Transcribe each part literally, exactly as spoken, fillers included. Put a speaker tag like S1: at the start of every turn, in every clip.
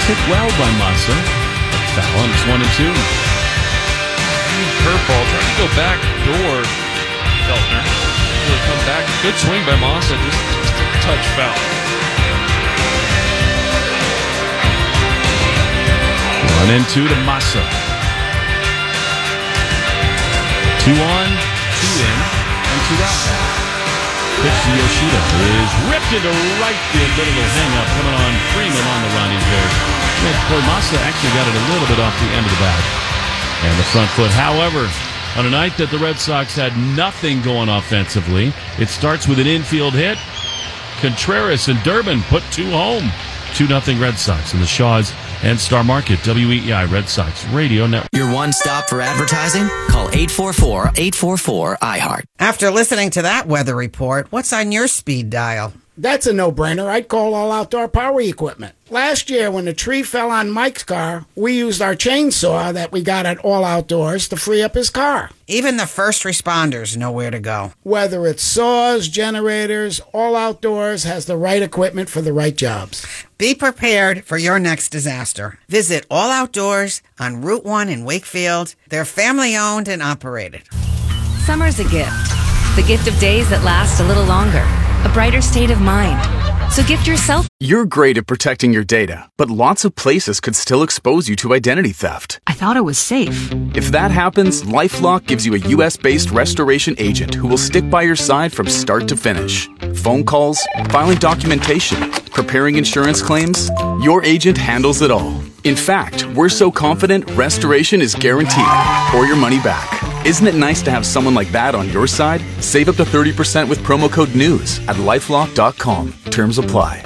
S1: was hit well by Massa. Foul, and it's one and two.
S2: Curveball trying to go back door. Feltner. He'll come back. Good swing by Massa. Just, just a touch foul.
S1: One and two to Massa. Two on, two in, and two out. Pitch to Yoshida is ripped into right field. Bit of a hang-up coming on Freeman on the run. He's there. Boy, Massa actually got it a little bit off the end of the bat and the front foot. However, on a night that the Red Sox had nothing going offensively, it starts with an infield hit. Contreras and Durbin put two home. two nothing Red Sox in the Shaws and Star Market. W E E I Red Sox Radio Network.
S3: Your one stop for advertising? Call eight four four, eight four four, I heart.
S4: After listening to that weather report, what's on your speed dial?
S5: That's a no-brainer. I'd call All Outdoor Power Equipment. Last year, when the tree fell on Mike's car, we used our chainsaw that we got at All Outdoors to free up his car.
S4: Even the first responders know where to go.
S5: Whether it's saws, generators, All Outdoors has the right equipment for the right jobs.
S4: Be prepared for your next disaster. Visit All Outdoors on Route one in Wakefield. They're family-owned and operated.
S6: Summer's a gift. The gift of days that last a little longer. A brighter state of mind. So gift yourself.
S7: You're great at protecting your data, but lots of places could still expose you to identity theft.
S6: I thought it was safe.
S7: If that happens, LifeLock gives you a U S-based restoration agent who will stick by your side from start to finish. Phone calls, filing documentation, preparing insurance claims, your agent handles it all. In fact, we're so confident restoration is guaranteed or your money back. Isn't it nice to have someone like that on your side? Save up to thirty percent with promo code NEWS at lifelock dot com. Terms apply.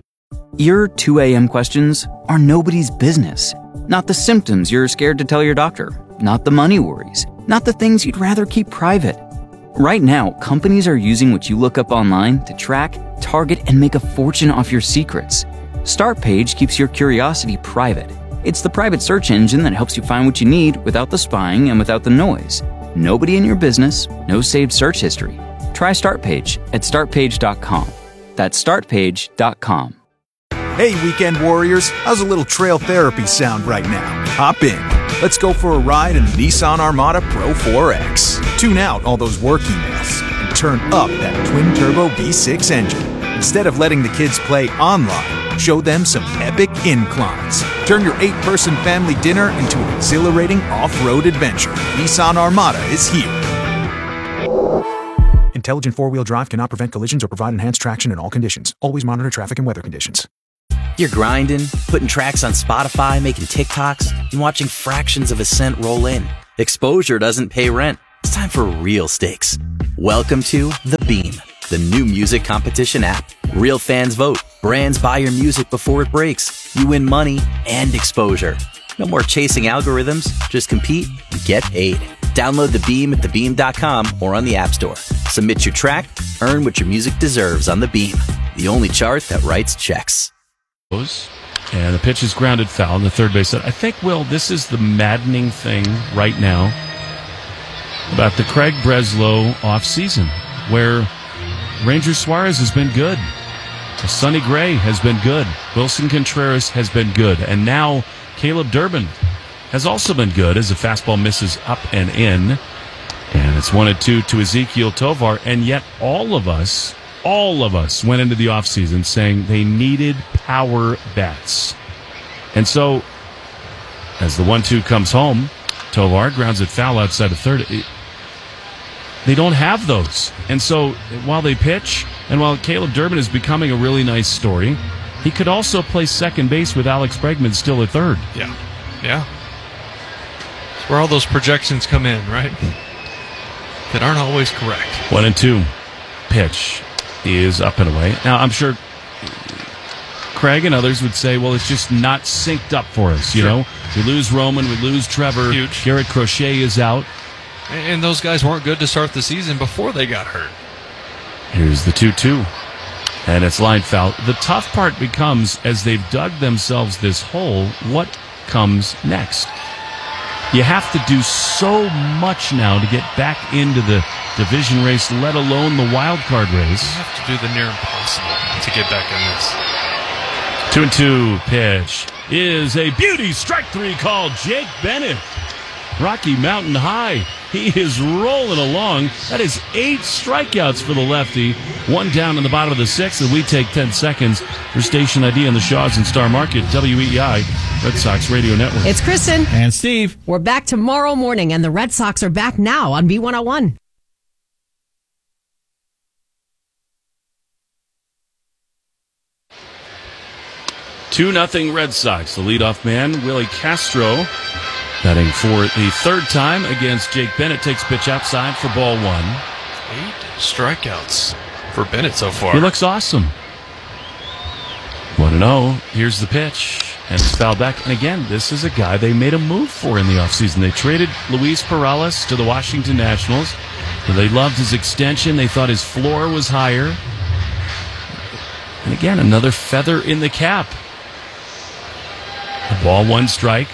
S8: Your two a.m. questions are nobody's business. Not the symptoms you're scared to tell your doctor. Not the money worries. Not the things you'd rather keep private. Right now, companies are using what you look up online to track, target, and make a fortune off your secrets. StartPage keeps your curiosity private. It's the private search engine that helps you find what you need without the spying and without the noise. Nobody in your business, no saved search history. Try StartPage at start page dot com. That's start page dot com.
S9: Hey, weekend warriors, how's a little trail therapy sound right now? Hop in. Let's go for a ride in the Nissan Armada Pro four X. Tune out all those work emails and turn up that twin-turbo V six engine. Instead of letting the kids play online, show them some epic inclines. Turn your eight-person family dinner into an exhilarating off-road adventure. Nissan Armada is here. Intelligent four-wheel drive cannot prevent collisions or provide enhanced traction in all conditions. Always monitor traffic and weather conditions.
S3: You're grinding, putting tracks on Spotify, making TikToks, and watching fractions of a cent roll in. Exposure doesn't pay rent. It's time for real stakes. Welcome to The Beam, the new music competition app. Real fans vote. Brands buy your music before it breaks. You win money and exposure. No more chasing algorithms. Just compete and get paid. Download The Beam at the beam dot com or on the App Store. Submit your track. Earn what your music deserves on The Beam, the only chart that writes checks.
S1: And the pitch is grounded foul in the third base. I think, Will, this is the maddening thing right now about the Craig Breslow offseason, where Ranger Suarez has been good. Sonny Gray has been good. Wilson Contreras has been good. And now Caleb Durbin has also been good as the fastball misses up and in. And it's one and two to Ezequiel Tovar. And yet all of us, all of us went into the offseason saying they needed power bats. And so as the one two comes home, Tovar grounds it foul outside of third. It, They don't have those. And so while they pitch, and while Caleb Durbin is becoming a really nice story, he could also play second base with Alex Bregman still at third.
S2: Yeah. Yeah. That's where all those projections come in, right? That aren't always correct.
S1: One and two. Pitch is up and away. Now, I'm sure Craig and others would say, well, it's just not synced up for us, you sure. know? We lose Roman, we lose Trevor.
S2: Huge.
S1: Garrett Crochet is out.
S2: And those guys weren't good to start the season before they got hurt.
S1: Here's the two two. And it's line foul. The tough part becomes, as they've dug themselves this hole, what comes next? You have to do so much now to get back into the division race, let alone the wild card race.
S2: You have to do the near impossible to get back in this.
S1: Two and two. Pitch is a beauty. Strike three called. Jake Bennett. Rocky Mountain High. He is rolling along. That is eight strikeouts for the lefty. One down in the bottom of the sixth, and we take ten seconds for station I D on the Shaws and Star Market, W E E I, Red Sox Radio Network.
S10: It's Kristen.
S11: And Steve.
S10: We're back tomorrow morning, and the Red Sox are back now on B one oh one.
S1: two nothing Red Sox. The leadoff man, Willie Castro, batting for the third time against Jake Bennett. Takes pitch outside for ball one.
S2: Eight strikeouts for Bennett so far.
S1: He looks awesome. one and oh. Here's the pitch. And it's fouled back. And again, this is a guy they made a move for in the offseason. They traded Luis Perales to the Washington Nationals. They loved his extension. They thought his floor was higher. And again, another feather in the cap. The ball, one strike.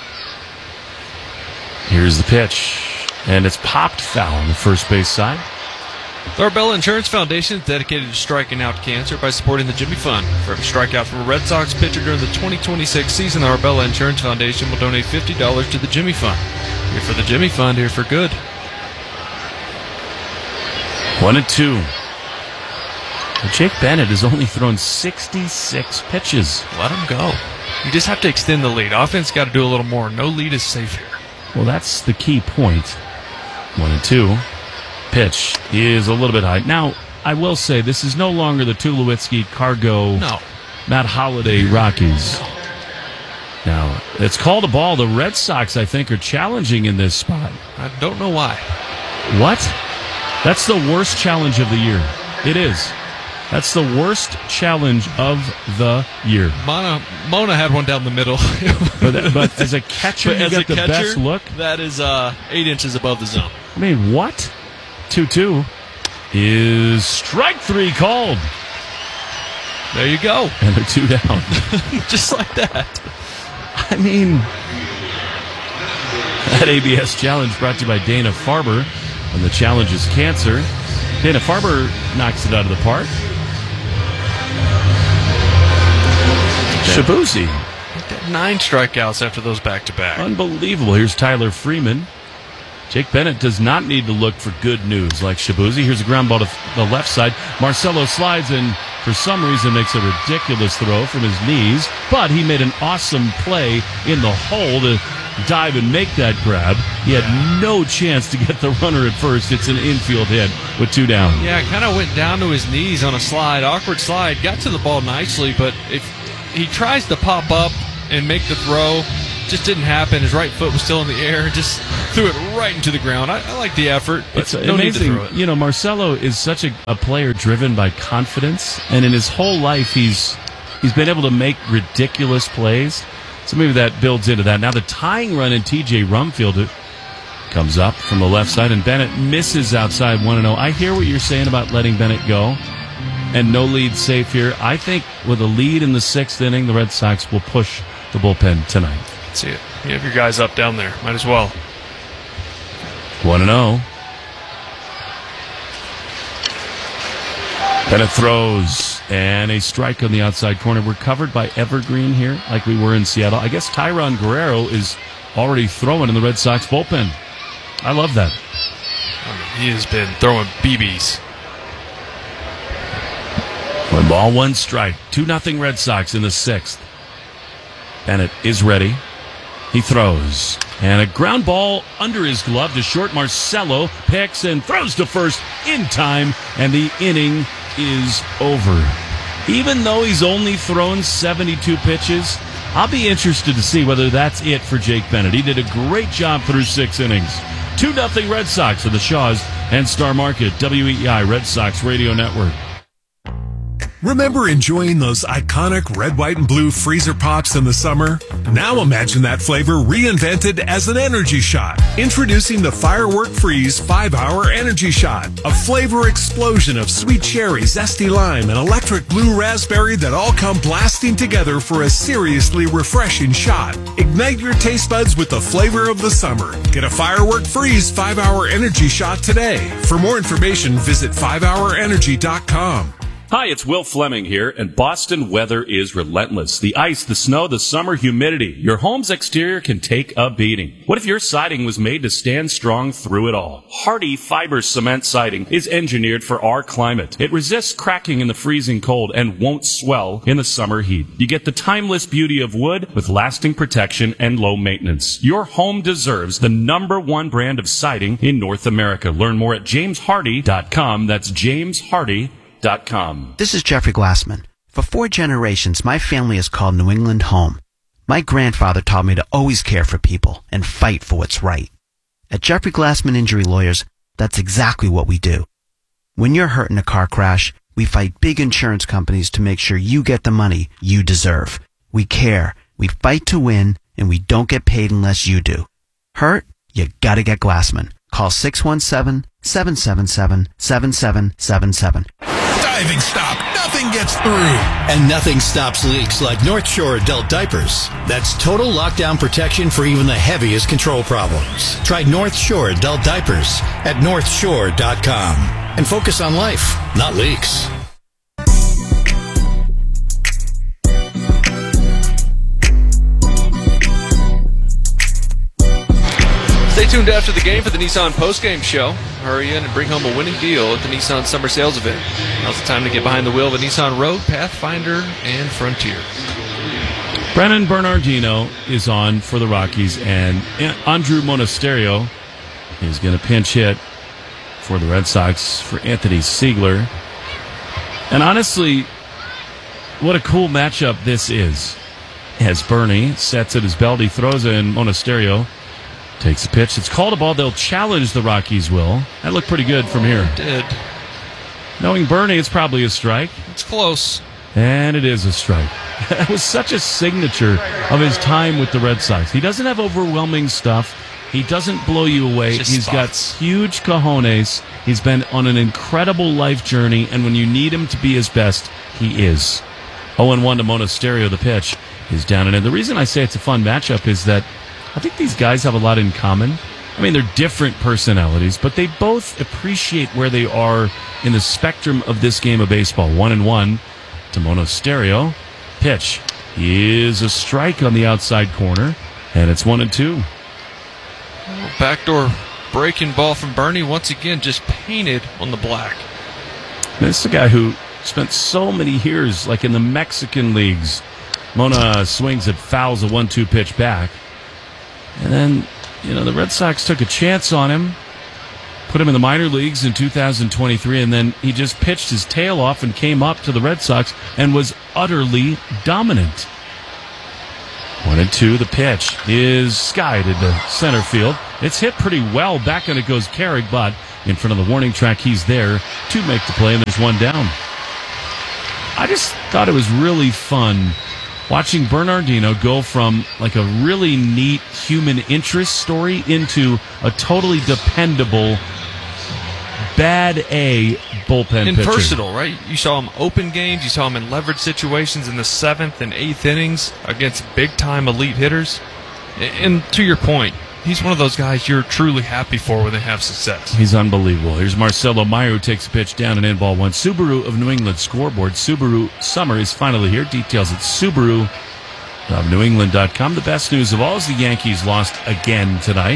S1: Here's the pitch. And it's popped foul on the first base side.
S2: The Arbella Insurance Foundation is dedicated to striking out cancer by supporting the Jimmy Fund. For every strikeout from a Red Sox pitcher during the twenty twenty-six season, the Arbella Insurance Foundation will donate fifty dollars to the Jimmy Fund. Here for the Jimmy Fund, here for good.
S1: One and two. Jake Bennett has only thrown sixty-six pitches.
S2: Let him go. You just have to extend the lead. Offense got to do a little more. No lead is safe here.
S1: Well, that's the key point. One and two. Pitch is a little bit high. Now, I will say this is no longer the Tulowitzki, Cargo,
S2: no.
S1: Matt Holliday Rockies.
S2: No.
S1: Now, it's called a ball. The Red Sox, I think, are challenging in this spot.
S2: I don't know why.
S1: What? That's the worst challenge of the year. It is. That's the worst challenge of the year.
S2: Mona, Mona had one down the middle.
S1: but, but as a catcher,
S2: but
S1: you
S2: as
S1: got
S2: a
S1: the
S2: catcher,
S1: best look.
S2: That is uh, eight inches above the zone.
S1: I mean, what? two two is strike three called.
S2: There you go.
S1: And they're two down.
S2: Just like that.
S1: I mean, that A B S challenge brought to you by Dana Farber. And the challenge is cancer. Dana Farber knocks it out of the park. Shabuzi.
S2: Nine strikeouts after those back-to-back.
S1: Unbelievable. Here's Tyler Freeman. Jake Bennett does not need to look for good news like Shabuzi. Here's a ground ball to the left side. Marcelo slides and for some reason makes a ridiculous throw from his knees, but he made an awesome play in the hole to dive and make that grab. He had no chance to get the runner at first. It's an infield hit with two down.
S2: Yeah, kind of went down to his knees on a slide. Awkward slide. Got to the ball nicely, but if he tries to pop up and make the throw, just didn't happen. His right foot was still in the air. Just threw it right into the ground. I, I like the effort, but
S1: it's
S2: no
S1: amazing.
S2: need to throw it.
S1: You know, Marcelo is such a, a player driven by confidence, and in his whole life, he's he's been able to make ridiculous plays. So maybe that builds into that. Now the tying run in T J Rumfield comes up from the left side, and Bennett misses outside one and oh. I hear what you're saying about letting Bennett go, and no lead safe here. I think with a lead in the sixth inning, the Red Sox will push the bullpen tonight.
S2: See it. You have your guys up down there. Might as well.
S1: one and oh. Bennett throws, and a strike on the outside corner. We're covered by Evergreen here, like we were in Seattle. I guess Tyron Guerrero is already throwing in the Red Sox bullpen. I love that.
S2: I mean, he has been throwing B Bs.
S1: One ball, one strike. two nothing Red Sox in the sixth. Bennett is ready. He throws. And a ground ball under his glove to short. Marcelo picks and throws to first in time. And the inning is over. Even though he's only thrown seventy-two pitches, I'll be interested to see whether that's it for Jake Bennett. He did a great job through six innings. two nothing Red Sox of the Shaws and Star Market, W E E I Red Sox Radio Network.
S12: Remember enjoying those iconic red, white, and blue freezer pops in the summer? Now imagine that flavor reinvented as an energy shot. Introducing the Firework Freeze five hour Energy Shot. A flavor explosion of sweet cherry, zesty lime, and electric blue raspberry that all come blasting together for a seriously refreshing shot. Ignite your taste buds with the flavor of the summer. Get a Firework Freeze five hour Energy Shot today. For more information, visit five hour energy dot com.
S11: Hi, it's Will Fleming here, and Boston weather is relentless. The ice, the snow, the summer humidity. Your home's exterior can take a beating. What if your siding was made to stand strong through it all? Hardy Fiber Cement Siding is engineered for our climate. It resists cracking in the freezing cold and won't swell in the summer heat. You get the timeless beauty of wood with lasting protection and low maintenance. Your home deserves the number one brand of siding in North America. Learn more at james hardy dot com. That's james hardy dot com.
S13: This is Jeffrey Glassman. For four generations, my family has called New England home. My grandfather taught me to always care for people and fight for what's right. At Jeffrey Glassman Injury Lawyers, that's exactly what we do. When you're hurt in a car crash, we fight big insurance companies to make sure you get the money you deserve. We care, we fight to win, and we don't get paid unless you do. Hurt? You gotta get Glassman. Call six one seven, seven seven seven, seven seven seven seven.
S12: Diving stop. Nothing gets through.
S14: And nothing stops leaks like North Shore adult diapers. That's total lockdown protection for even the heaviest control problems. Try North Shore adult diapers at north shore dot com and focus on life, not leaks.
S2: Stay tuned after the game for the Nissan postgame show. Hurry in and bring home a winning deal at the Nissan Summer Sales Event. Now's the time to get behind the wheel of a Nissan Rogue, Pathfinder, and Frontier.
S1: Brennan Bernardino is on for the Rockies, and Andrew Monasterio is going to pinch hit for the Red Sox for Anthony Siegler. And honestly, what a cool matchup this is. As Bernie sets at his belt, he throws in Monasterio. Takes a pitch. It's called a ball. They'll challenge the Rockies, Will. That looked pretty good from here.
S2: It did.
S1: Knowing Bernie, it's probably a strike.
S2: It's close.
S1: And it is a strike. That was such a signature of his time with the Red Sox. He doesn't have overwhelming stuff. He doesn't blow you away. He's spots. got huge cojones. He's been on an incredible life journey, and when you need him to be his best, he is. oh and one to Monasterio. The pitch is down and in. The reason I say it's a fun matchup is that I think these guys have a lot in common. I mean, they're different personalities, but they both appreciate where they are in the spectrum of this game of baseball. One and one to Monasterio. Pitch is a strike on the outside corner, and it's one and two.
S2: Backdoor breaking ball from Bernie, once again just painted on the black.
S1: This is a guy who spent so many years, like in the Mexican leagues. Mona swings it, fouls a one two pitch back. And then, you know, the Red Sox took a chance on him, put him in the minor leagues in two thousand twenty-three, and then he just pitched his tail off and came up to the Red Sox and was utterly dominant. One and two, the pitch is skied into center field. It's hit pretty well. Back and it goes Carrick, but in front of the warning track, he's there to make the play, and there's one down. I just thought it was really fun watching Bernardino go from like a really neat human interest story into a totally dependable bad A bullpen pitcher.
S2: Impersonal, right? You saw him open games. You saw him in leverage situations in the seventh and eighth innings against big-time elite hitters. And to your point, he's one of those guys you're truly happy for when they have success.
S1: He's unbelievable. Here's Marcelo Meyer, who takes a pitch down and in, ball one. Subaru of New England scoreboard. Subaru summer is finally here. Details at Subaru of New England dot com. The best news of all is the Yankees lost again tonight.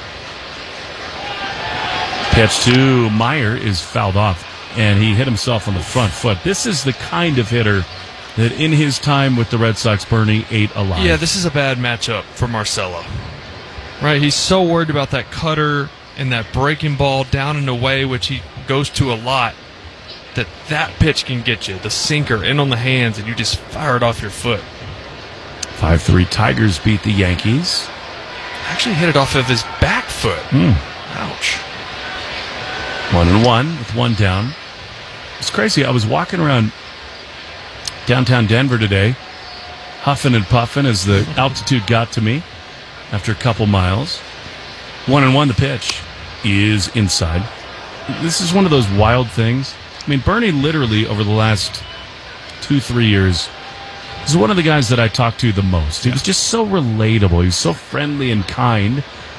S1: Pitch to Meyer is fouled off, and he hit himself on the front foot. This is the kind of hitter that in his time with the Red Sox, Bernie ate alive.
S2: Yeah, this is a bad matchup for Marcelo. Right, he's so worried about that cutter and that breaking ball down and away, which he goes to a lot, that that pitch can get you, the sinker in on the hands, and you just fire it off your foot.
S1: five three Tigers beat the Yankees.
S2: Actually hit it off of his back foot.
S1: Mm.
S2: Ouch.
S1: One and one with one down. It's crazy. I was walking around downtown Denver today, huffing and puffing as the altitude got to me. After a couple miles, one and one, the pitch is inside. This is one of those wild things. I mean, Bernie literally over the last two, three years is one of the guys that I talked to the most. He was just so relatable. He was so friendly and kind.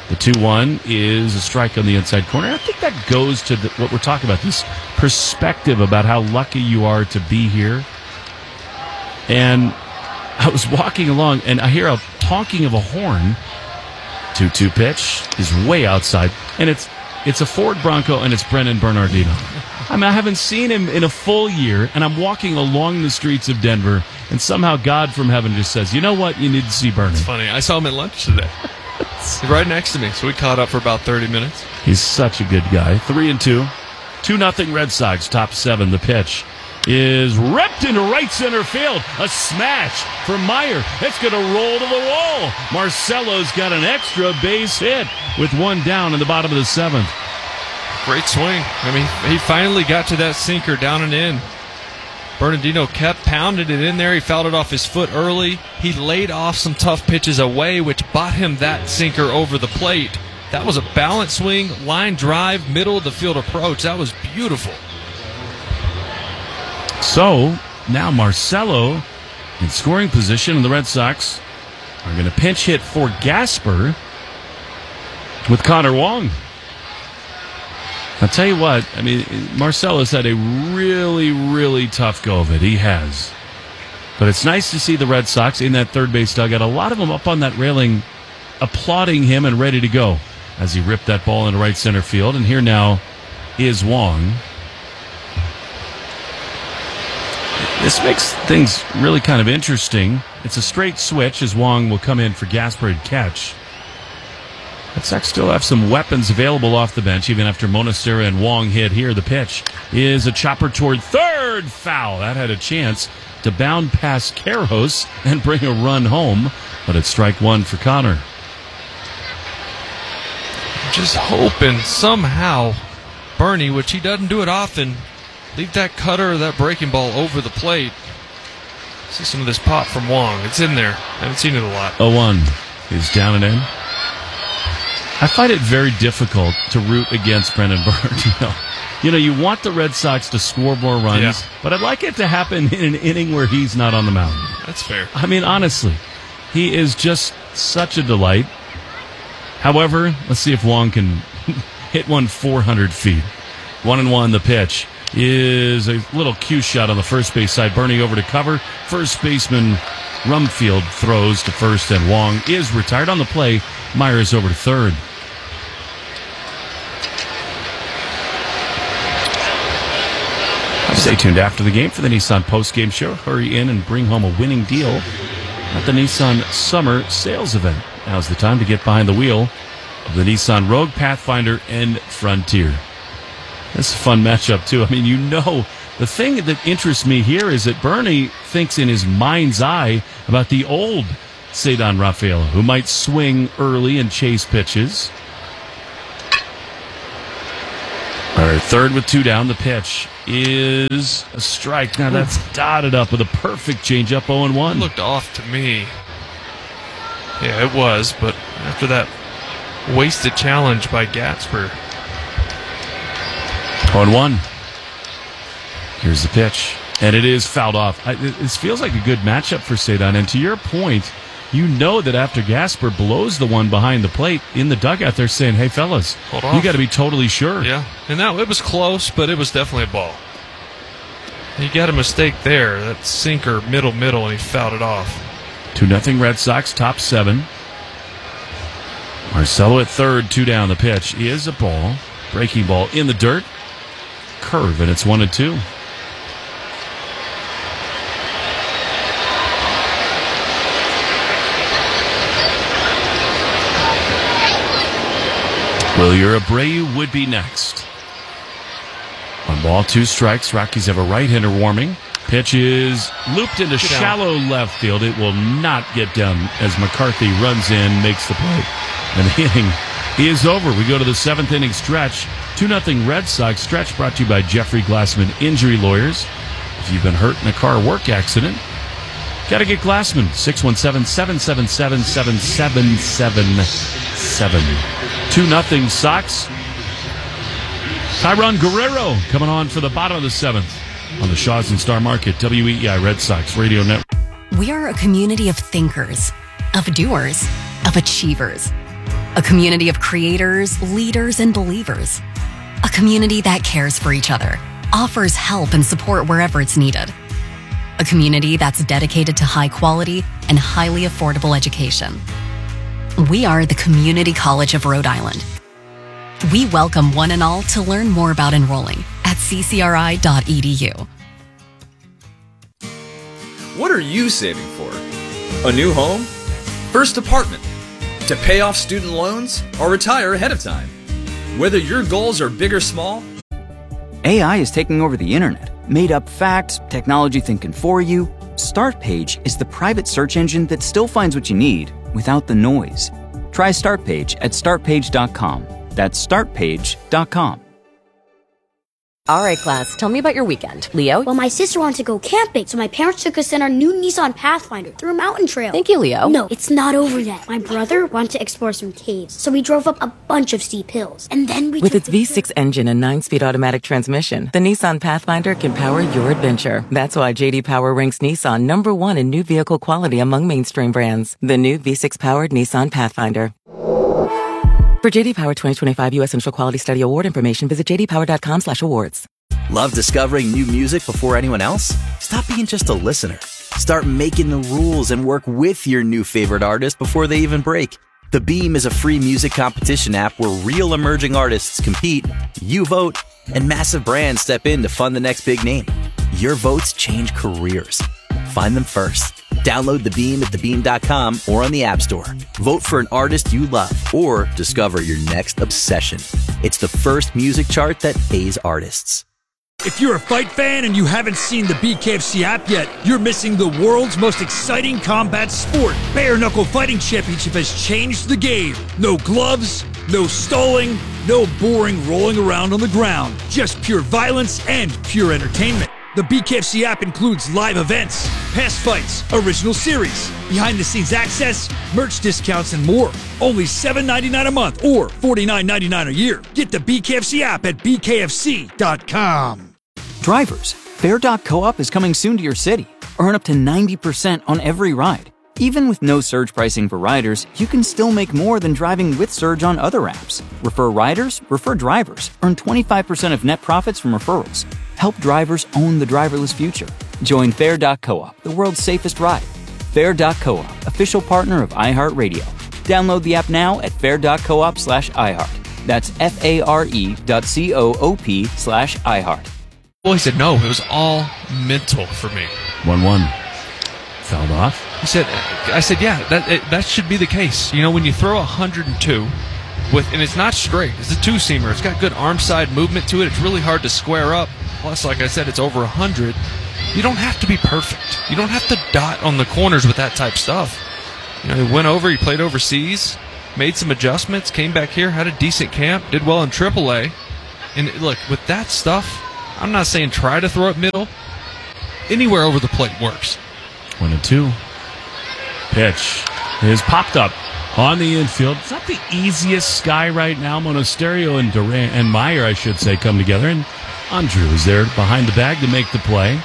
S1: The two one is a strike on the inside corner. I think that goes to the, what we're talking about, this perspective about how lucky you are to be here. And I was walking along, and I hear a honking of a horn. two two pitch is way outside, and it's it's a Ford Bronco, and it's Brennan Bernardino. I mean, I haven't seen him in a full year, and I'm walking along the streets of Denver, and somehow God from heaven just says, you know what, you need to see Bernie.
S2: It's funny. I saw him at lunch today. He's right next to me, so we caught up for about thirty minutes.
S1: He's such a good guy. Three and two. Two nothing Red Sox, top seven. The pitch is ripped into right center field. A smash for Meyer. It's going to roll to the wall. Marcelo's got an extra base hit with one down in the bottom of the seventh.
S2: Great swing. I mean, he finally got to that sinker down and in. Bernardino kept pounding it in there. He fouled it off his foot early. He laid off some tough pitches away, which bought him that sinker over the plate. That was a balance swing, line drive, middle of the field approach. That was beautiful.
S1: So, now Marcelo in scoring position, and the Red Sox are going to pinch hit for Gasper with Connor Wong. I'll tell you what, I mean, Marcelo's had a really, really tough go of it. He has. But it's nice to see the Red Sox in that third base dugout. A lot of them up on that railing applauding him and ready to go as he ripped that ball into right center field. And here now is Wong. This makes things really kind of interesting. It's a straight switch as Wong will come in for Gasper and catch. Red Sox still have some weapons available off the bench, even after Monastera and Wong hit here. The pitch is a chopper toward third, foul. That had a chance to bound past Karros and bring a run home, but it's strike one for Connor.
S2: Just hoping somehow Bernie, which he doesn't do it often, leave that cutter or that breaking ball over the plate. See some of this pop from Wong. It's in there. I haven't seen it a lot.
S1: oh one is down and in. I find it very difficult to root against Brennan Bernardino. You know, you want the Red Sox to score more runs,
S2: yeah.
S1: but I'd like it to happen in an inning where he's not on the mound.
S2: That's fair.
S1: I mean, honestly, he is just such a delight. However, let's see if Wong can hit one four hundred feet. One and one, the pitch is a little cue shot on the first base side. Bernie over to cover. First baseman Rumfield throws to first, and Wong is retired on the play. Myers over to third. Stay tuned after the game for the Nissan post-game show. Hurry in and bring home a winning deal at the Nissan Summer Sales Event. Now's the time to get behind the wheel of the Nissan Rogue, Pathfinder, and Frontier. This is a fun matchup, too. I mean, you know, the thing that interests me here is that Bernie thinks in his mind's eye about the old Cedar Rafaela, who might swing early and chase pitches. All right, third with two down. The pitch is a strike. Now that's dotted up with a perfect changeup. oh and one.
S2: It looked off to me. Yeah, it was, but after that wasted challenge by Gasper.
S1: oh and one. Here's the pitch. And it is fouled off. I, this feels like a good matchup for Cedar. And to your point, you know that after Gasper blows the one behind the plate in the dugout, they're saying, hey, fellas,
S2: Hold off.
S1: You got to be totally sure.
S2: Yeah, and that it was close, but it was definitely a ball. He got a mistake there. That sinker, middle, middle, and he fouled it off.
S1: two nothing Red Sox, top seven. Marcelo at third, two down. The pitch is a ball. Breaking ball in the dirt. Curve, and it's one and two. Wilyer Abreu would be next. One ball, two strikes. Rockies have a right-hander warming. Pitch is looped into shallow left field. It will not get down as McCarthy runs in, makes the play. And the inning is over. We go to the seventh inning stretch. two nothing Red Sox. Stretch brought to you by Jeffrey Glassman Injury Lawyers. If you've been hurt in a car work accident, got to get Glassman. six one seven, seven seven seven, seven seven seven seven. two nothing Sox. Tyron Guerrero coming on for the bottom of the seventh on the Shaws and Star Market, W E E I Red Sox Radio Network.
S6: We are a community of thinkers, of doers, of achievers. A community of creators, leaders, and believers. A community that cares for each other, offers help and support wherever it's needed. A community that's dedicated to high quality and highly affordable education. We are the Community College of Rhode Island. We welcome one and all to learn more about enrolling at c c r i dot e d u.
S15: What are you saving for? A new home? First apartment? To pay off student loans or retire ahead of time? Whether your goals are big or small,
S8: A I is taking over the internet. Made up facts, technology thinking for you. Startpage is the private search engine that still finds what you need without the noise. Try Startpage at start page dot com. That's start page dot com.
S16: All right, class, tell me about your weekend. Leo?
S17: Well, my sister wanted to go camping, so my parents took us in our new Nissan Pathfinder through a mountain trail.
S16: Thank you, Leo.
S17: No, it's not over yet. My brother wanted to explore some caves, so we drove up a bunch of steep hills. And then we
S18: With
S17: took
S18: its V six engine and nine-speed automatic transmission, the Nissan Pathfinder can power your adventure. That's why J D Power ranks Nissan number one in new vehicle quality among mainstream brands. The new V six-powered Nissan Pathfinder. For J D Power twenty twenty-five U S Central Quality Study Award information, visit j d power dot com slash awards.
S3: Love discovering new music before anyone else? Stop being just a listener. Start making the rules and work with your new favorite artist before they even break. The Beam is a free music competition app where real emerging artists compete, you vote, and massive brands step in to fund the next big name. Your votes change careers. Find them first. Download The Beam at the beam dot com or on the App Store. Vote for an artist you love or discover your next obsession. It's the first music chart that pays artists.
S19: If you're a fight fan and you haven't seen the B K F C app yet, you're missing the world's most exciting combat sport. Bare Knuckle Fighting Championship has changed the game. No gloves, no stalling, no boring rolling around on the ground. Just pure violence and pure entertainment. The B K F C app includes live events, past fights, original series, behind-the-scenes access, merch discounts, and more. Only seven dollars and ninety-nine cents a month or forty-nine dollars and ninety-nine cents a year. Get the B K F C app at b k f c dot com.
S8: Drivers, Fair dot co-op is coming soon to your city. Earn up to ninety percent on every ride. Even with no surge pricing for riders, you can still make more than driving with surge on other apps. Refer riders, refer drivers. Earn twenty-five percent of net profits from referrals. Help drivers own the driverless future. Join Fair dot co-op, the world's safest ride. Fair dot co-op, official partner of iHeartRadio. Download the app now at fair dot coop slash iHeart. That's F-A-R-E dot C-O-O-P slash iHeart.
S2: Well, he said, no, it was all mental for me.
S1: one one. Fouled off.
S2: He said, I said, yeah, that it, that should be the case. You know, when you throw one hundred two, with, and it's not straight, it's a two-seamer. It's got good arm side movement to it. It's really hard to square up. Plus, like I said, it's over one hundred. You don't have to be perfect. You don't have to dot on the corners with that type of stuff. You know, he went over, he played overseas, made some adjustments, came back here, had a decent camp, did well in triple A. And look, with that stuff, I'm not saying try to throw it middle. Anywhere over the plate works.
S1: One and two. Pitch is popped up on the infield. It's not the easiest sky right now. Monasterio and Durant and Meyer, I should say, come together. And Andrew is there behind the bag to make the play.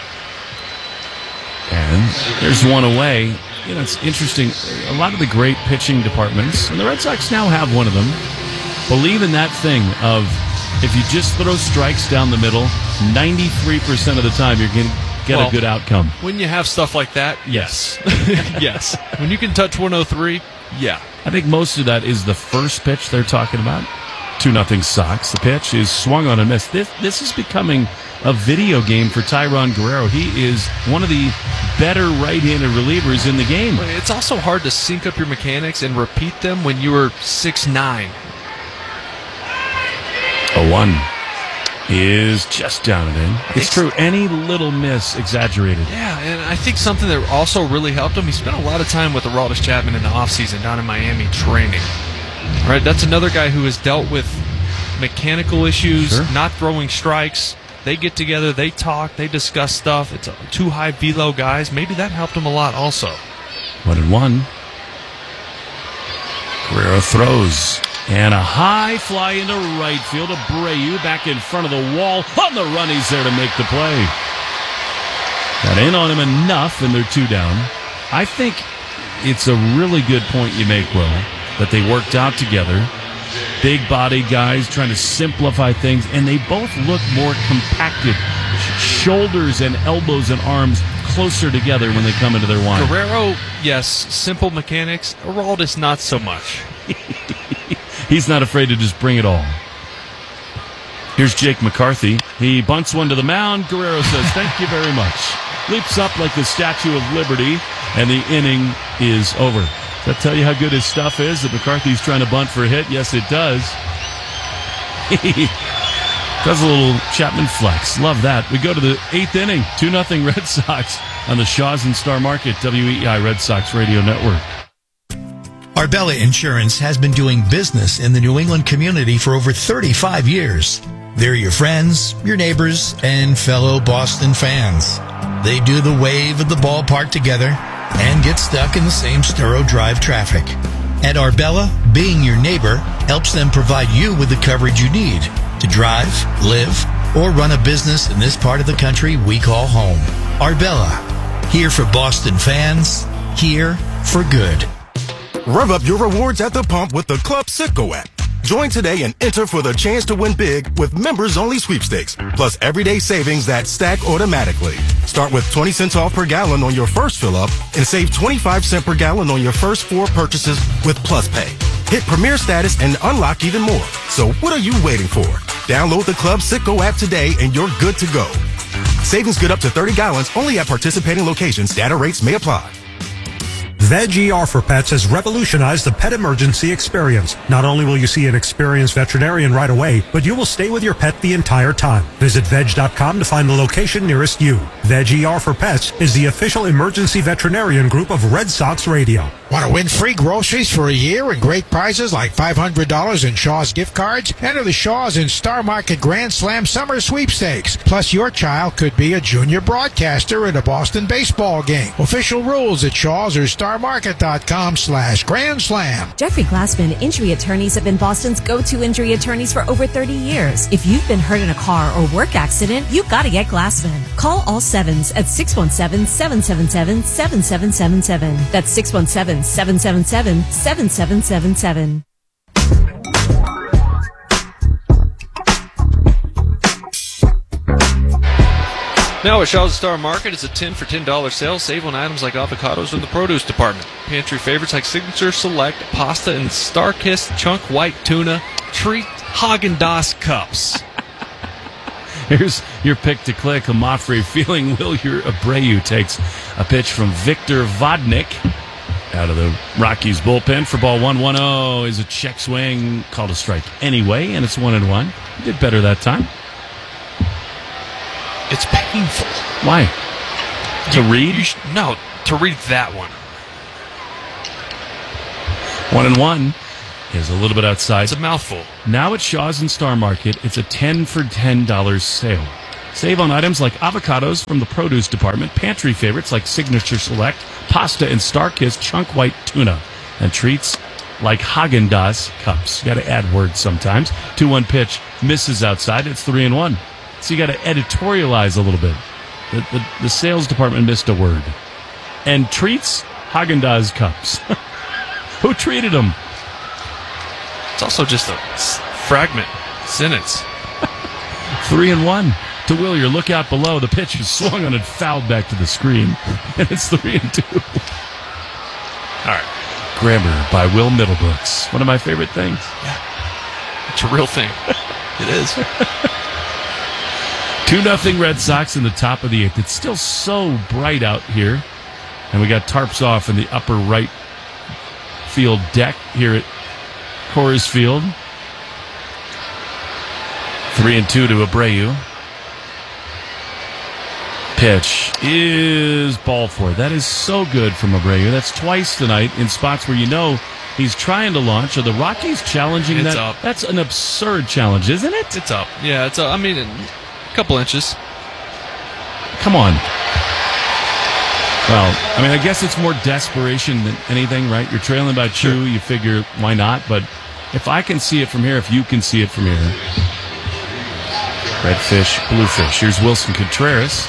S1: And there's one away. You know, it's interesting. A lot of the great pitching departments, and the Red Sox now have one of them, believe in that thing of if you just throw strikes down the middle, ninety-three percent of the time you're going to get well, a good outcome.
S2: When you have stuff like that, yes. Yes. When you can touch one oh three, yeah.
S1: I think most of that is the first pitch they're talking about. two nothing Sox. The pitch is swung on and missed. This, this is becoming a video game for Tyrone Guerrero. He is one of the better right-handed relievers in the game.
S2: It's also hard to sync up your mechanics and repeat them when you were six nine.
S1: oh one is just down and in. It's true. Any little miss exaggerated.
S2: Yeah, and I think something that also really helped him, he spent a lot of time with Aroldis Chapman in the offseason down in Miami training. All right, that's another guy who has dealt with mechanical issues, sure. Not throwing strikes. They get together, they talk, they discuss stuff. It's two high velo guys. Maybe that helped him a lot also.
S1: One and one. Guerrero throws. And a high fly into right field. Abreu back in front of the wall. On the run, he's there to make the play. Got in on him enough, and they're two down. I think it's a really good point you make, Will. that they worked out together. Big body guys trying to simplify things, and they both look more compacted. Shoulders and elbows and arms closer together when they come into their wine.
S2: Guerrero, yes, simple mechanics. Araldis, not so much.
S1: He's not afraid to just bring it all. Here's Jake McCarthy. He bunts one to the mound. Guerrero says, thank you very much. Leaps up like the Statue of Liberty, and the inning is over. Does that tell you how good his stuff is, that McCarthy's trying to bunt for a hit? Yes, it does. He does a little Chapman flex. Love that. We go to the eighth inning. two nothing Red Sox on the Shaw's and Star Market, W E I Red Sox Radio Network.
S14: Arbella Insurance has been doing business in the New England community for over thirty-five years. They're your friends, your neighbors, and fellow Boston fans. They do the wave at the ballpark together and get stuck in the same Sturo Drive traffic. At Arbella, being your neighbor helps them provide you with the coverage you need to drive, live, or run a business in this part of the country we call home. Arbella, here for Boston fans, here for good.
S20: Rev up your rewards at the pump with the Club Citgo app. Join today and enter for the chance to win big with members-only sweepstakes, plus everyday savings that stack automatically. Start with twenty cents off per gallon on your first fill-up and save twenty-five cents per gallon on your first four purchases with Plus Pay. Hit Premier status and unlock even more. So what are you waiting for? Download the Club Citgo app today and you're good to go. Savings good up to thirty gallons only at participating locations. Data rates may apply.
S21: Veg E R for Pets has revolutionized the pet emergency experience. Not only will you see an experienced veterinarian right away, but you will stay with your pet the entire time. Visit veg dot com to find the location nearest you. Veg E R for Pets is the official emergency veterinarian group of Red Sox Radio.
S22: Want to win free groceries for a year and great prizes like five hundred dollars in Shaw's gift cards? Enter the Shaw's and Star Market Grand Slam Summer Sweepstakes. Plus, your child could be a junior broadcaster at a Boston baseball game. Official rules at Shaw's or star market dot com slash Grand Slam.
S23: Jeffrey Glassman Injury Attorneys have been Boston's go-to injury attorneys for over thirty years. If you've been hurt in a car or work accident, you've got to get Glassman. Call all sevens at six one seven, seven seven seven, seven seven seven seven. That's six one seven, seven seven seven, seven seven seven seven.
S2: Now at Shaw's Star Market, it's a ten for ten dollars sale. Save on items like avocados from the produce department. Pantry favorites like Signature Select, pasta and Starkist, chunk white tuna, treat Haagen-Dazs cups.
S1: Here's your pick to click. A Mafre feeling Wilyer Abreu takes a pitch from Victor Vodnik out of the Rockies bullpen for ball one. one oh is a check swing, called a strike anyway, and it's one and one. He did better that time.
S2: It's painful.
S1: Why? To
S2: you,
S1: read?
S2: You sh- no, to read that one.
S1: One and one is a little bit outside.
S2: It's a mouthful.
S1: Now at Shaw's and Star Market, it's a ten for ten dollars sale. Save on items like avocados from the produce department, pantry favorites like Signature Select, pasta and Starkist chunk white tuna, and treats like Haagen-Dazs cups. You got to add words sometimes. two one pitch misses outside. It's three and one. So you got to editorialize a little bit. The, the, the sales department missed a word. And treats Haagen-Dazs cups. Who treated them?
S2: It's also just a fragment sentence.
S1: Three and one to Wilyer. Look out below. The pitch is swung on and fouled back to the screen. And it's three and two.
S2: All right.
S1: Grammar by Will Middlebrooks. One of my favorite things.
S2: Yeah. It's a real thing. It is.
S1: two nothing Red Sox in the top of the eighth. It's still so bright out here. And we got tarps off in the upper right field deck here at Coors Field. Three and two to Abreu. Pitch is ball four. That is so good from Abreu. That's twice tonight in spots where you know he's trying to launch. Are the Rockies challenging
S2: it's
S1: that?
S2: Up.
S1: That's an absurd challenge, isn't it?
S2: It's up. Yeah, it's up. I mean, a couple inches.
S1: Come on. Well, I mean, I guess it's more desperation than anything, right? You're trailing by two. Sure. You figure, why not? But if I can see it from here, if you can see it from here. Redfish, bluefish. Here's Wilson Contreras.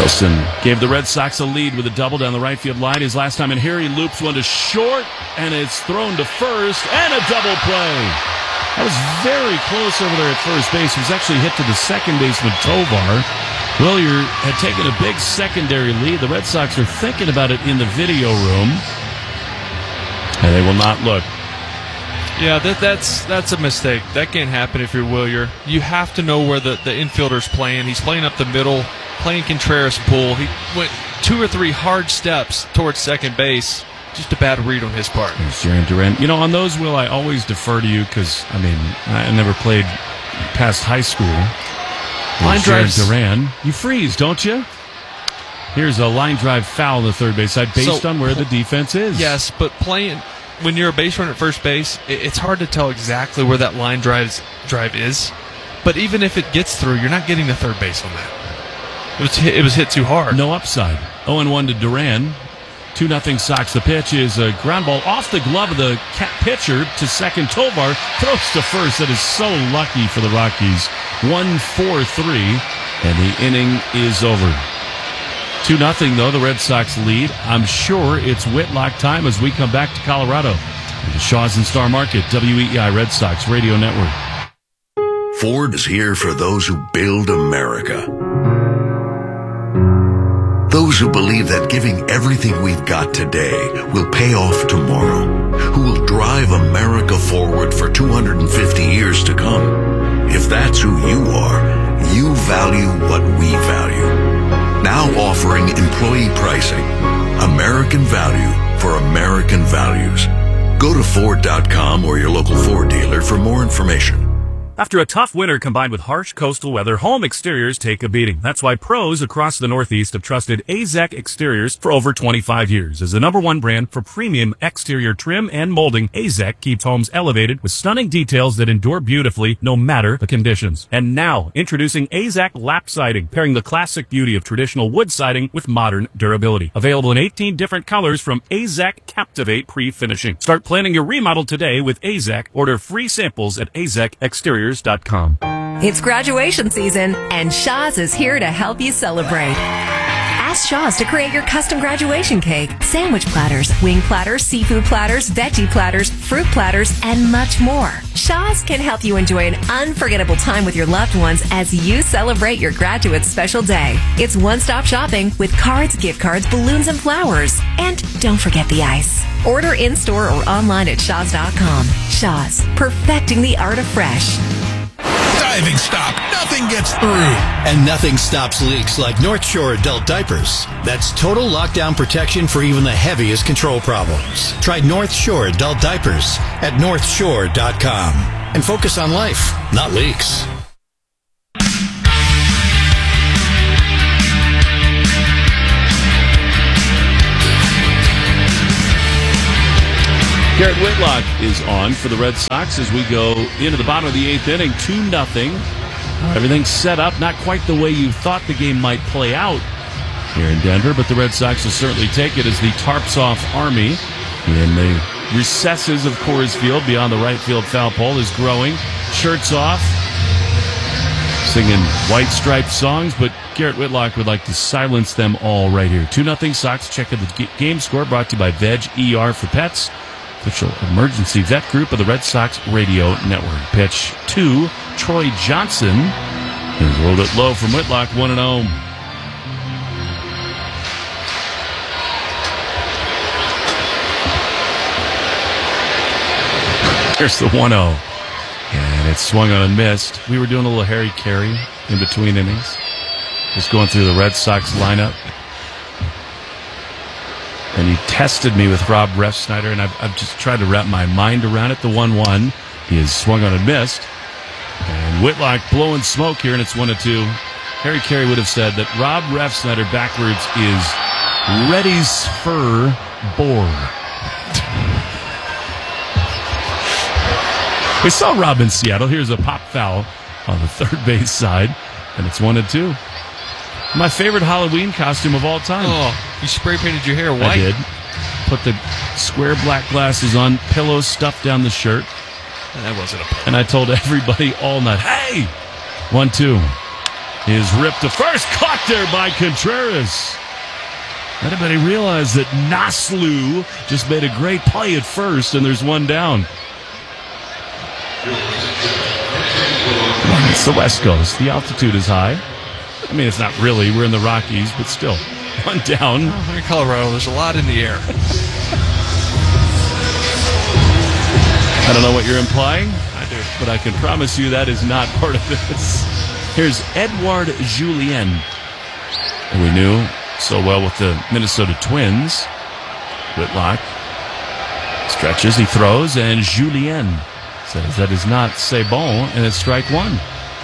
S1: Wilson gave the Red Sox a lead with a double down the right field line. His last time in here, he loops one to short, and it's thrown to first, and a double play. That was very close over there at first base. He was actually hit to the second baseman, Tovar. Willier had taken a big secondary lead. The Red Sox are thinking about it in the video room, and they will not look.
S2: Yeah, that, that's that's a mistake. That can't happen if you're Willier. You have to know where the, the infielder's playing. He's playing up the middle, playing Contreras pull. He went two or three hard steps towards second base. Just a bad read on his part.
S1: Jarren Duran. You know, on those, Will, I always defer to you because, I mean, I never played past high school.
S2: Line drives.
S1: Duran. You freeze, don't you? Here's a line drive foul on the third base side based
S2: So,
S1: on where the defense is.
S2: Yes, but playing when you're a base runner at first base, it, it's hard to tell exactly where that line drives, drive is. But even if it gets through, you're not getting to third base on that. It was hit, it was hit too hard.
S1: No upside. oh and one to Duran. two nothing Sox. The pitch is a ground ball off the glove of the pitcher to second. Tovar throws to first. That is so lucky for the Rockies. one four three, and the inning is over. two nothing, though, the Red Sox lead. I'm sure it's Whitlock time as we come back to Colorado. The Shaw's and Star Market, W E E I Red Sox Radio Network.
S4: Ford is here for those who build America. Those who believe that giving everything we've got today will pay off tomorrow. Who will drive America forward for two hundred fifty years to come. If that's who you are, you value what we value. Now offering employee pricing. American value for American values. Go to Ford dot com or your local Ford dealer for more information.
S11: After a tough winter combined with harsh coastal weather, home exteriors take a beating. That's why pros across the Northeast have trusted A Z E C Exteriors for over twenty-five years. As the number one brand for premium exterior trim and molding, A Z E C keeps homes elevated with stunning details that endure beautifully no matter the conditions. And now, introducing A Z E C Lap Siding, pairing the classic beauty of traditional wood siding with modern durability. Available in eighteen different colors from A Z E C Captivate Pre-Finishing. Start planning your remodel today with A Z E C. Order free samples at A Z E C Exteriors dot com.
S5: It's graduation season, and Shaw's is here to help you celebrate. Ask Shaw's to create your custom graduation cake, sandwich platters, wing platters, seafood platters, veggie platters, fruit platters, and much more. Shaw's can help you enjoy an unforgettable time with your loved ones as you celebrate your graduate's special day. It's one-stop shopping with cards, gift cards, balloons, and flowers. And don't forget the ice. Order in-store or online at Shaw's dot com. Shaw's, perfecting the art of fresh.
S14: Diving stop. Nothing gets through. And nothing stops leaks like North Shore Adult Diapers. That's total lockdown protection for even the heaviest control problems. Try North Shore Adult Diapers at North Shore dot com. And focus on life, not leaks.
S1: Garrett Whitlock is on for the Red Sox as we go into the bottom of the eighth inning, two nothing. Everything's set up, not quite the way you thought the game might play out here in Denver, but the Red Sox will certainly take it as the tarps off Army in the recesses of Coors Field beyond the right field foul pole is growing. Shirts off, singing white striped songs, but Garrett Whitlock would like to silence them all right here. two nothing Sox. Check out the game score brought to you by Veg E R for Pets, official emergency vet group of the Red Sox Radio Network. Pitch two, Troy Johnson. He's rolled it low from Whitlock, one and oh. Here's the one oh. And it's swung on and missed. We were doing a little Harry Carey in between innings. Just going through the Red Sox lineup. And he tested me with Rob Refsnyder, and I've, I've just tried to wrap my mind around it. The one one, he has swung on and missed. And Whitlock blowing smoke here, and it's one to two. Harry Carey would have said that Rob Refsnyder backwards is Reddy's fur bore. We saw Rob in Seattle. Here's a pop foul on the third base side, and it's one to two. My favorite Halloween costume of all time.
S2: Oh, you spray painted your hair white?
S1: I did. Put the square black glasses on, pillows stuffed down the shirt.
S2: That wasn't a pillow.
S1: And I told everybody all night, hey! One, two. is ripped to first. Caught there by Contreras. Anybody realize that Naslu just made a great play at first, and there's one down. It's the West Coast. The altitude is high. I mean, it's not really. We're in the Rockies, but still. One down.
S2: Oh, in Colorado, there's a lot in the air.
S1: I don't know what you're implying. I do. But I can promise you that is not part of this. Here's Edouard Julien, who we knew so well with the Minnesota Twins. Whitlock stretches, he throws, and Julien says that is not c'est bon, and it's strike one.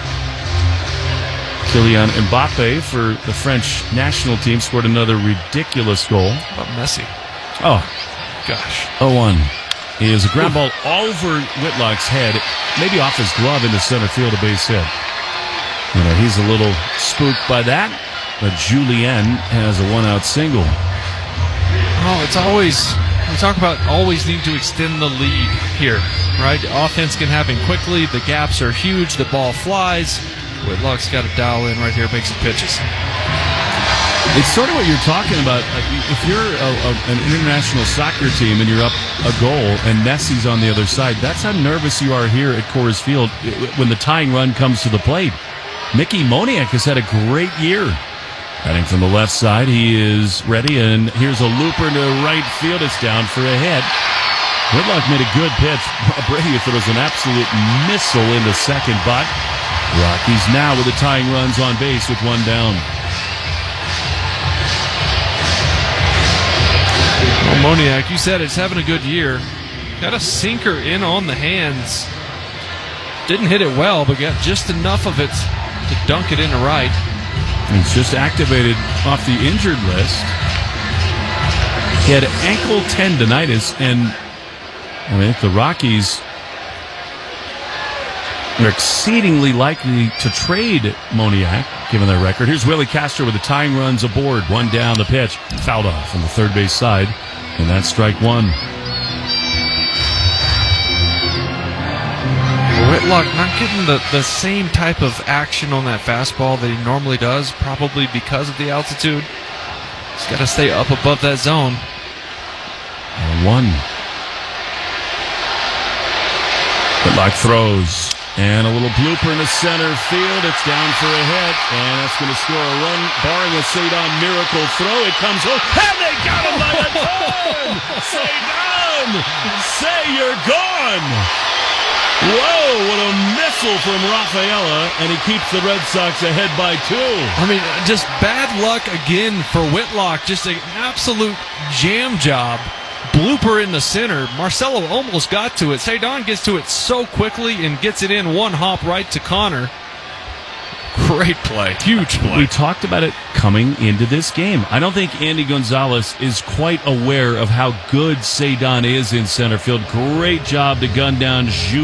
S1: Kylian Mbappe for the French national team scored another ridiculous goal.
S2: How about Messi?
S1: Oh,
S2: gosh.
S1: oh one. He is a ground ball over Whitlock's head, maybe off his glove into center field, a base hit. You know, he's a little spooked by that, but Julien has a one-out single.
S2: Oh, it's always, we talk about always need to extend the lead here, right? The offense can happen quickly. The gaps are huge. The ball flies. Whitlock's got to dial in right here, make some pitches.
S1: It's sort of what you're talking about. Like if you're a, a, an international soccer team and you're up a goal and Messi's on the other side, that's how nervous you are here at Coors Field when the tying run comes to the plate. Mickey Moniak has had a great year. Heading from the left side, he is ready, and here's a looper to right field. It's down for a hit. Whitlock made a good pitch. Brady throws an absolute missile into second, but Rockies now with the tying runs on base with one down.
S2: Well, Moniak, you said it's having a good year. Got a sinker in on the hands. Didn't hit it well, but got just enough of it to dunk it into right.
S1: He's just activated off the injured list. He had ankle tendonitis, and I mean, the Rockies are exceedingly likely to trade Moniak, given their record. Here's Willie Castro with the tying runs aboard. One down, the pitch. Fouled off on the third base side, and that's strike one.
S2: Whitlock not getting the, the same type of action on that fastball that he normally does, probably because of the altitude. He's got to stay up above that zone.
S1: And one. Whitlock throws. And a little blooper into center field. It's down for a hit. And that's going to score a run, barring a Cedon miracle throw. It comes home. And they got him by the turn! Cedon! Say you're gone! Whoa, what a missile from Rafaela, and he keeps the Red Sox ahead by two.
S2: I mean, just bad luck again for Whitlock. Just an absolute jam job. Blooper in the center. Marcelo almost got to it. Cedon gets to it so quickly and gets it in one hop right to Connor. Great play. Huge play.
S1: We talked about it coming into this game. I don't think Andy Gonzalez is quite aware of how good Cedon is in center field. Great job to gun down Zhu.